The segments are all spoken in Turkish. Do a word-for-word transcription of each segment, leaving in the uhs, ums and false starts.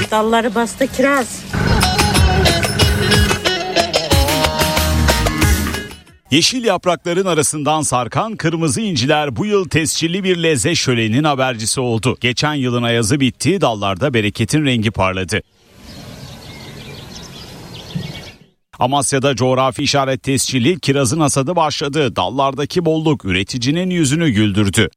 dalları bastı kiraz. Yeşil yaprakların arasından sarkan kırmızı inciler bu yıl tescilli bir lezzet şöleninin habercisi oldu. Geçen yılın ayazı bitti, dallarda bereketin rengi parladı. Amasya'da coğrafi işaret tescilli kirazın hasadı başladı. Dallardaki bolluk üreticinin yüzünü güldürdü.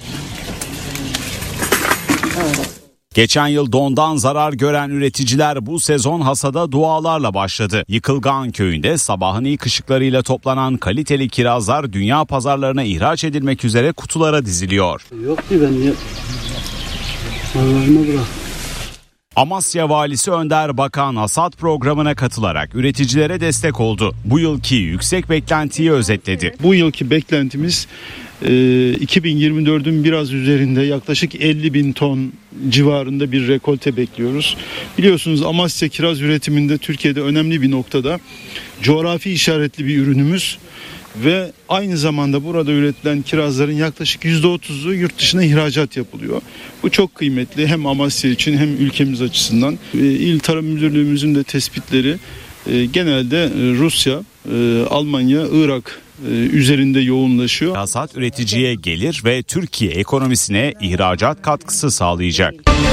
Geçen yıl dondan zarar gören üreticiler bu sezon hasada dualarla başladı. Yıkılgan köyünde sabahın ilk ışıklarıyla toplanan kaliteli kirazlar dünya pazarlarına ihraç edilmek üzere kutulara diziliyor. Yok ki ben ya. Allah'ıma bırak. Amasya Valisi Önder Bakan hasat programına katılarak üreticilere destek oldu. Bu yılki yüksek beklentiyi özetledi. Bu yılki beklentimiz iki bin yirmi dördün biraz üzerinde yaklaşık elli bin ton civarında bir rekolte bekliyoruz. Biliyorsunuz Amasya kiraz üretiminde Türkiye'de önemli bir noktada, coğrafi işaretli bir ürünümüz ve aynı zamanda burada üretilen kirazların yaklaşık yüzde otuzu yurt dışına ihracat yapılıyor. Bu çok kıymetli hem Amasya için hem ülkemiz açısından. İl Tarım Müdürlüğümüzün de tespitleri genelde Rusya, Almanya, Irak üzerinde yoğunlaşıyor. Hasat üreticiye gelir ve Türkiye ekonomisine ihracat katkısı sağlayacak.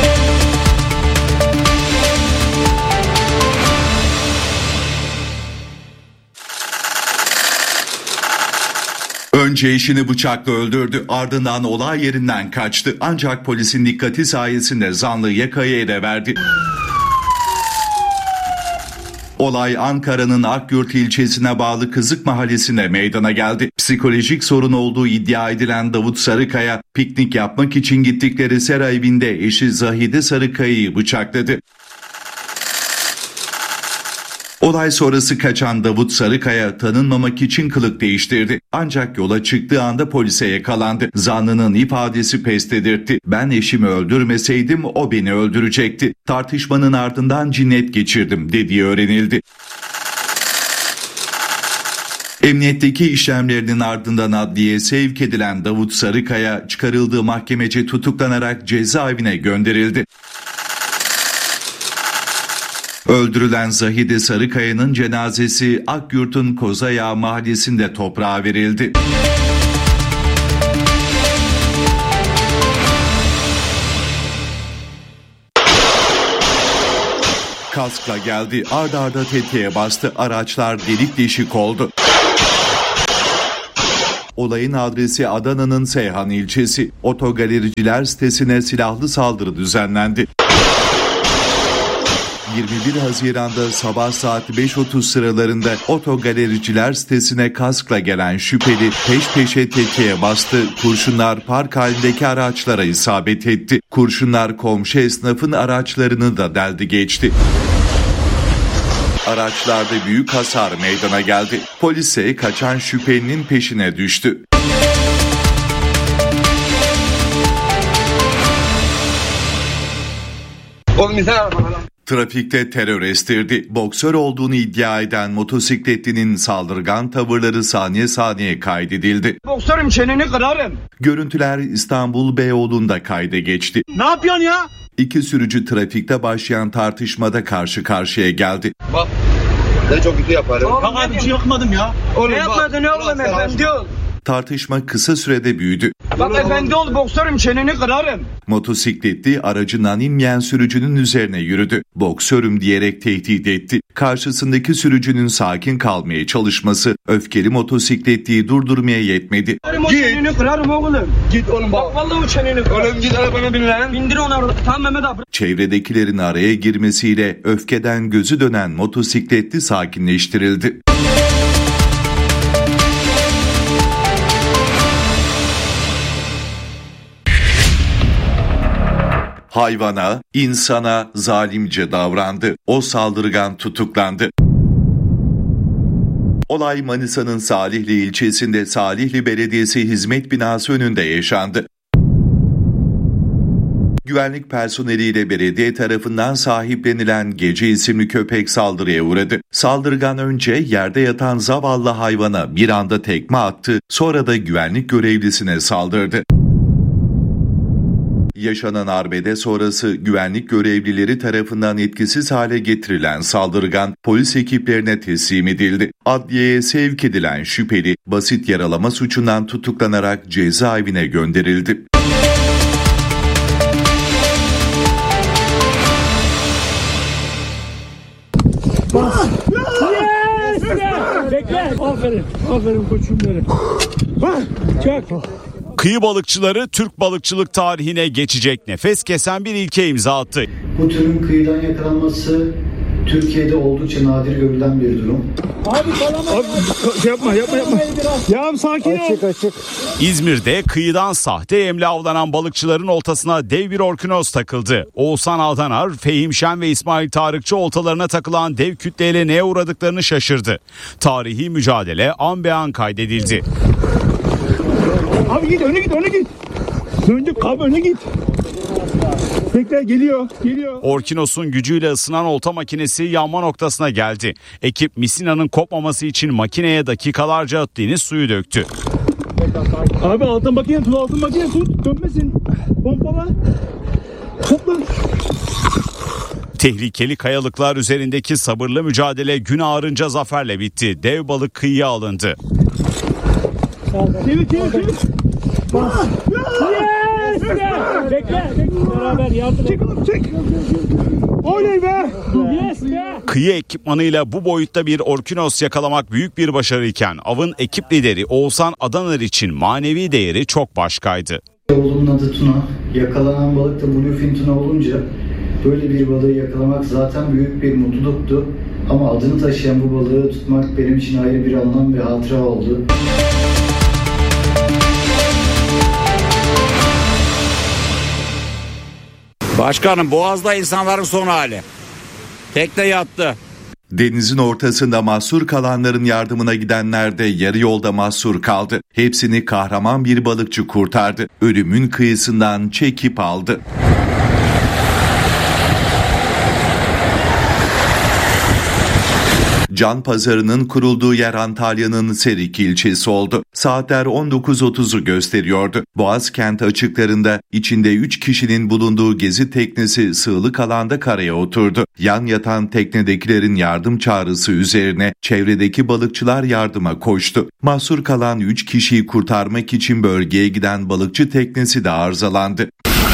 Önce eşini bıçakla öldürdü, ardından olay yerinden kaçtı. Ancak polisin dikkati sayesinde zanlı yakayı ele verdi. Olay Ankara'nın Akyurt ilçesine bağlı Kızık Mahallesi'nde meydana geldi. Psikolojik sorun olduğu iddia edilen Davut Sarıkaya, piknik yapmak için gittikleri sera evinde eşi Zahide Sarıkaya'yı bıçakladı. Olay sonrası kaçan Davut Sarıkaya tanınmamak için kılık değiştirdi. Ancak yola çıktığı anda polise yakalandı. Zanlının ifadesi pes dedirtti. Ben eşimi öldürmeseydim o beni öldürecekti. Tartışmanın ardından cinnet geçirdim dediği öğrenildi. Emniyetteki işlemlerinin ardından adliyeye sevk edilen Davut Sarıkaya çıkarıldığı mahkemece tutuklanarak cezaevine gönderildi. Öldürülen Zahide Sarıkaya'nın cenazesi Akyurt'un Kozayağı mahallesinde toprağa verildi. Kaskla geldi, ard arda tetiğe bastı, araçlar delik deşik oldu. Olayın adresi Adana'nın Seyhan ilçesi. Otogalericiler sitesine silahlı saldırı düzenlendi. yirmi bir Haziran'da sabah saat beş otuz sıralarında otogalericiler sitesine kaskla gelen şüpheli peş peşe tetiğe bastı. Kurşunlar park halindeki araçlara isabet etti. Kurşunlar komşu esnafın araçlarını da deldi geçti. Araçlarda büyük hasar meydana geldi. Polis ise kaçan şüphelinin peşine düştü. Trafikte terör estirdi. Boksör olduğunu iddia eden motosikletlinin saldırgan tavırları saniye saniye kaydedildi. Boksörüm, çeneni kırarım. Görüntüler İstanbul Beyoğlu'nda kayda geçti. Ne yapıyorsun ya? İki sürücü trafikte başlayan tartışmada karşı karşıya geldi. Bak, ben çok kötü yaparım. Bak abi, bir şey yapmadım ya. Oğlum, ne yapmadın oğlum, efendi ol. Tartışma kısa sürede büyüdü. Bak efendi ol, boksörüm, çeneni kırarım. Motosikletli aracından inmeyen sürücünün üzerine yürüdü. Boksörüm diyerek tehdit etti. Karşısındaki sürücünün sakin kalmaya çalışması öfkeli motosikletliyi durdurmaya yetmedi. Git. Çeneni kırarım oğlum. Git oğlum bak. Bak vallahi o çeneni kırarım. Oğlum git arabana bin lan. Bindir onu. Tamam Mehmet abi. Çevredekilerin araya girmesiyle öfkeden gözü dönen motosikletli sakinleştirildi. Hayvana, insana zalimce davrandı. O saldırgan tutuklandı. Olay Manisa'nın Salihli ilçesinde Salihli Belediyesi Hizmet Binası önünde yaşandı. Güvenlik personeliyle belediye tarafından sahiplenilen Gece isimli köpek saldırıya uğradı. Saldırgan önce yerde yatan zavallı hayvana bir anda tekme attı, sonra da güvenlik görevlisine saldırdı. Yaşanan arbede sonrası güvenlik görevlileri tarafından etkisiz hale getirilen saldırgan polis ekiplerine teslim edildi. Adliyeye sevk edilen şüpheli basit yaralama suçundan tutuklanarak cezaevine gönderildi. Bekle. Aferin. Aferin koçum benim. Çak. Kıyı balıkçıları Türk balıkçılık tarihine geçecek nefes kesen bir ilke imza attı. Bu türün kıyıdan yakalanması Türkiye'de oldukça nadir görülen bir durum. Abi kalama. Abi, yapma yapma yapma. Ya sakin ol. Açık açık. İzmir'de kıyıdan sahte yemle avlanan balıkçıların oltasına dev bir orkinos takıldı. Oğuzhan Aldanar, Fehim Şen ve İsmail Tarıkçı oltalarına takılan dev kütleyle neye uğradıklarını şaşırdı. Tarihi mücadele an be an kaydedildi. Abi git öne git öne git. Döndük abi öne git. Bekle geliyor geliyor. Orkinos'un gücüyle ısınan olta makinesi yanma noktasına geldi. Ekip misinanın kopmaması için makineye dakikalarca deniz suyu döktü. Abi altın makine tut altın makine tut dönmesin. Pompala. Topla. Tehlikeli kayalıklar üzerindeki sabırlı mücadele gün ağarınca zaferle bitti. Dev balık kıyıya alındı. Çevir çevir çevir. Bas. Yes! Bekle. Bekle. Beraber yardım. Çek oğlum çek. Oley be. Yes be. Kıyı ekipmanıyla bu boyutta bir orkinos yakalamak büyük bir başarıyken avın ekip lideri Oğuzhan Adanar için manevi değeri çok başkaydı. Oğlumun adı Tuna. Yakalanan balık da Bluefin Tuna olunca böyle bir balığı yakalamak zaten büyük bir mutluluktu. Ama adını taşıyan bu balığı tutmak benim için ayrı bir anlam ve hatıra oldu. Başkanım Boğaz'da insanların son hali. Tekne yattı. Denizin ortasında mahsur kalanların yardımına gidenler de yarı yolda mahsur kaldı. Hepsini kahraman bir balıkçı kurtardı. Ölümün kıyısından çekip aldı. Can pazarının kurulduğu yer Antalya'nın Serik ilçesi oldu. Saatler on dokuz otuzu gösteriyordu. Boğazkent açıklarında içinde üç kişinin bulunduğu gezi teknesi sığlık alanda karaya oturdu. Yan yatan teknedekilerin yardım çağrısı üzerine çevredeki balıkçılar yardıma koştu. Mahsur kalan üç kişiyi kurtarmak için bölgeye giden balıkçı teknesi de arızalandı.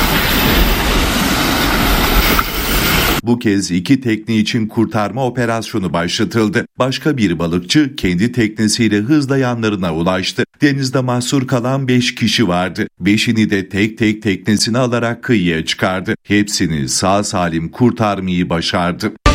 Bu kez iki tekne için kurtarma operasyonu başlatıldı. Başka bir balıkçı kendi teknesiyle hızla yanlarına ulaştı. Denizde mahsur kalan beş kişi vardı. Beşini de tek tek teknesine alarak kıyıya çıkardı. Hepsini sağ salim kurtarmayı başardı.